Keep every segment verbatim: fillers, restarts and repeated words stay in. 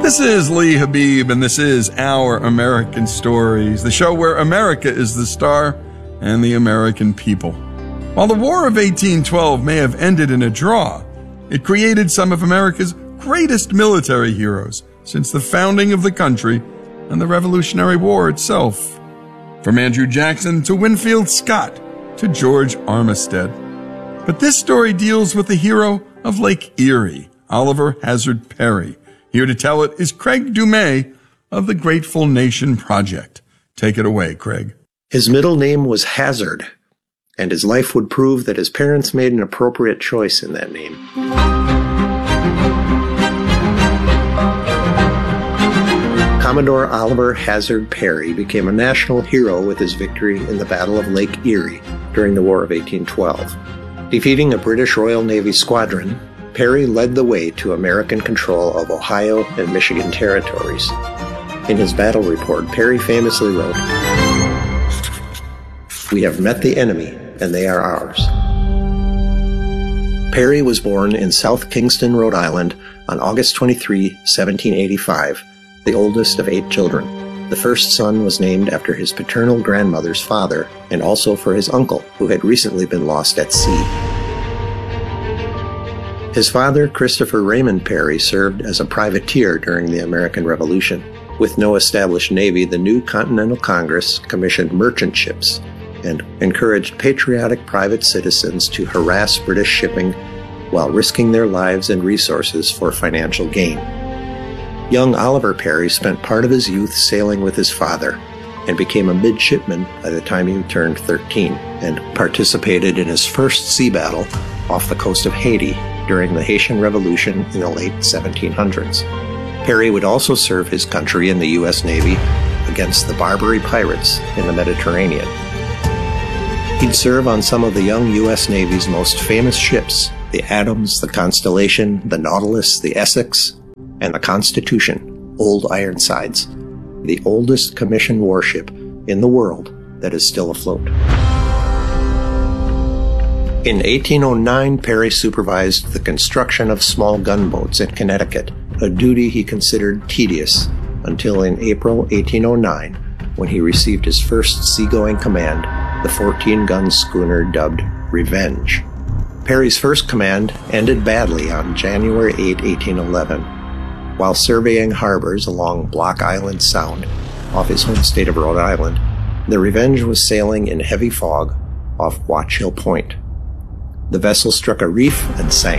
This is Lee Habib, and this is Our American Stories, the show where America is the star and the American people. While the War of eighteen twelve may have ended in a draw, it created some of America's greatest military heroes since the founding of the country and the Revolutionary War itself. From Andrew Jackson to Winfield Scott to George Armistead. But this story deals with the hero of Lake Erie, Oliver Hazard Perry. Here to tell it is Craig Dumais of the Grateful Nation Project. Take it away, Craig. His middle name was Hazard, and his life would prove that his parents made an appropriate choice in that name. Commodore Oliver Hazard Perry became a national hero with his victory in the Battle of Lake Erie during the War of eighteen twelve. Defeating a British Royal Navy squadron, Perry led the way to American control of Ohio and Michigan territories. In his battle report, Perry famously wrote, "We have met the enemy, and they are ours." Perry was born in South Kingston, Rhode Island on August twenty-third, seventeen eighty-five, the oldest of eight children. The first son was named after his paternal grandmother's father, and also for his uncle, who had recently been lost at sea. His father, Christopher Raymond Perry, served as a privateer during the American Revolution. With no established navy, the new Continental Congress commissioned merchant ships and encouraged patriotic private citizens to harass British shipping while risking their lives and resources for financial gain. Young Oliver Perry spent part of his youth sailing with his father and became a midshipman by the time he turned thirteen, and participated in his first sea battle off the coast of Haiti during the Haitian Revolution in the late seventeen hundreds. Perry would also serve his country in the U S Navy against the Barbary pirates in the Mediterranean. He'd serve on some of the young U S Navy's most famous ships, the Adams, the Constellation, the Nautilus, the Essex, and the Constitution, Old Ironsides, the oldest commissioned warship in the world that is still afloat. In eighteen oh nine, Perry supervised the construction of small gunboats in Connecticut, a duty he considered tedious, until in April eighteen oh nine, when he received his first seagoing command, the fourteen-gun schooner dubbed Revenge. Perry's first command ended badly on January eighth, eighteen eleven. While surveying harbors along Block Island Sound, off his home state of Rhode Island, the Revenge was sailing in heavy fog off Watch Hill Point. The vessel struck a reef and sank.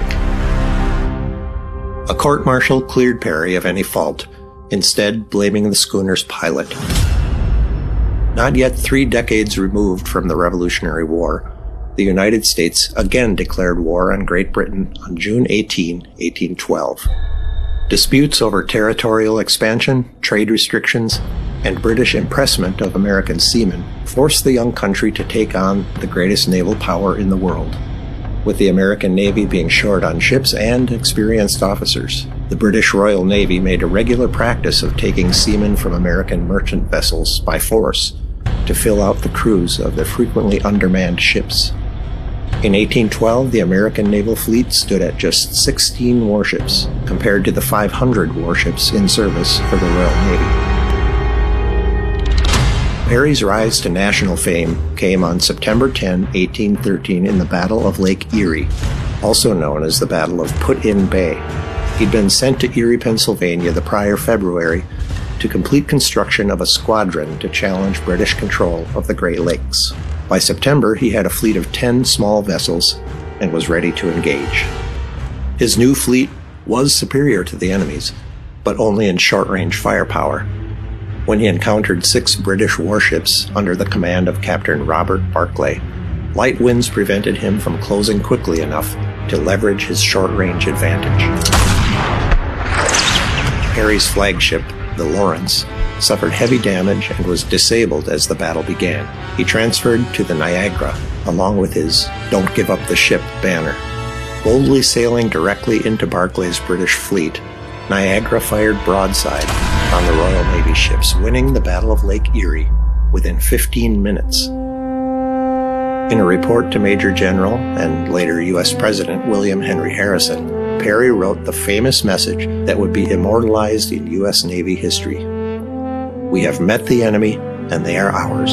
A court-martial cleared Perry of any fault, instead blaming the schooner's pilot. Not yet three decades removed from the Revolutionary War, the United States again declared war on Great Britain on June eighteenth, eighteen twelve. Disputes over territorial expansion, trade restrictions, and British impressment of American seamen forced the young country to take on the greatest naval power in the world. With the American Navy being short on ships and experienced officers, the British Royal Navy made a regular practice of taking seamen from American merchant vessels by force to fill out the crews of the frequently undermanned ships. In eighteen twelve, the American naval fleet stood at just sixteen warships, compared to the five hundred warships in service for the Royal Navy. Perry's rise to national fame came on September tenth, eighteen thirteen in the Battle of Lake Erie, also known as the Battle of Put-in Bay. He'd been sent to Erie, Pennsylvania the prior February to complete construction of a squadron to challenge British control of the Great Lakes. By September, he had a fleet of ten small vessels and was ready to engage. His new fleet was superior to the enemy's, but only in short-range firepower. When he encountered six British warships under the command of Captain Robert Barclay, light winds prevented him from closing quickly enough to leverage his short-range advantage. Perry's flagship, the Lawrence, suffered heavy damage and was disabled as the battle began. He transferred to the Niagara, along with his "Don't Give Up the Ship" banner. Boldly sailing directly into Barclay's British fleet, Niagara fired broadside on the Royal Navy ships, winning the Battle of Lake Erie within fifteen minutes. In a report to Major General and later U S President William Henry Harrison, Perry wrote the famous message that would be immortalized in U S Navy history. We have met the enemy, and they are ours.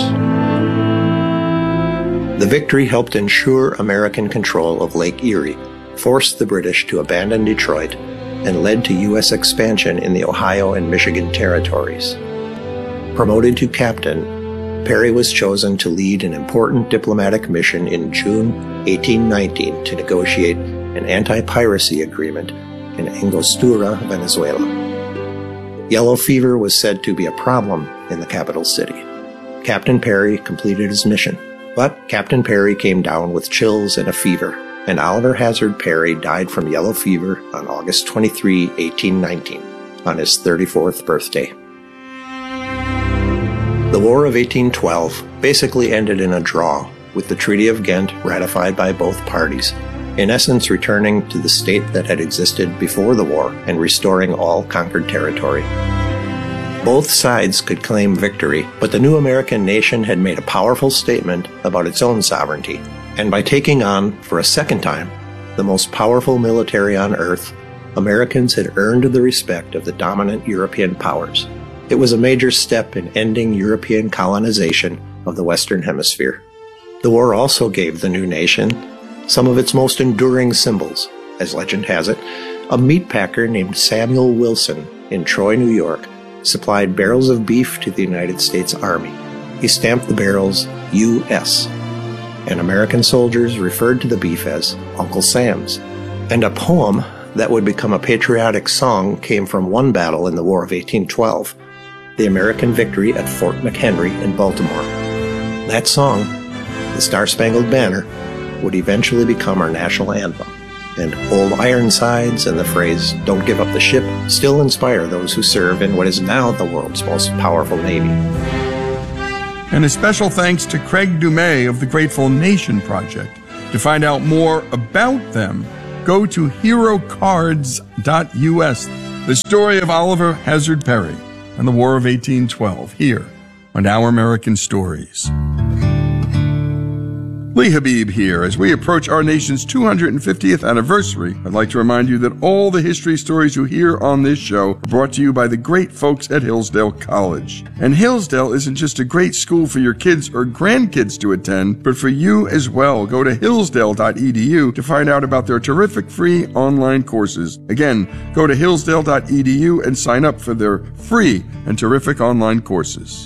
The victory helped ensure American control of Lake Erie, forced the British to abandon Detroit, and led to U S expansion in the Ohio and Michigan territories. Promoted to captain, Perry was chosen to lead an important diplomatic mission in June eighteen nineteen to negotiate an anti-piracy agreement in Angostura, Venezuela. Yellow fever was said to be a problem in the capital city. Captain Perry completed his mission, but Captain Perry came down with chills and a fever, and Oliver Hazard Perry died from yellow fever on August twenty-third, eighteen nineteen, on his thirty-fourth birthday. The War of eighteen twelve basically ended in a draw, with the Treaty of Ghent ratified by both parties, in essence returning to the state that had existed before the war and restoring all conquered territory. Both sides could claim victory, but the new American nation had made a powerful statement about its own sovereignty, and by taking on, for a second time, the most powerful military on earth, Americans had earned the respect of the dominant European powers. It was a major step in ending European colonization of the Western Hemisphere. The war also gave the new nation some of its most enduring symbols. As legend has it, a meatpacker named Samuel Wilson in Troy, New York, supplied barrels of beef to the United States Army. He stamped the barrels U S, and American soldiers referred to the beef as Uncle Sam's. And a poem that would become a patriotic song came from one battle in the War of eighteen twelve, the American victory at Fort McHenry in Baltimore. That song, the Star-Spangled Banner, would eventually become our national anthem, and Old Ironsides and the phrase, "Don't give up the ship," still inspire those who serve in what is now the world's most powerful Navy. And a special thanks to Craig Dumais of the Grateful Nation Project. To find out more about them, go to hero cards dot U S. The story of Oliver Hazard Perry and the War of eighteen twelve, here on Our American Stories. Lee Habib here. As we approach our nation's two hundred fiftieth anniversary, I'd like to remind you that all the history stories you hear on this show are brought to you by the great folks at Hillsdale College. And Hillsdale isn't just a great school for your kids or grandkids to attend, but for you as well. Go to hillsdale dot e d u to find out about their terrific free online courses. Again, go to hillsdale dot e d u and sign up for their free and terrific online courses.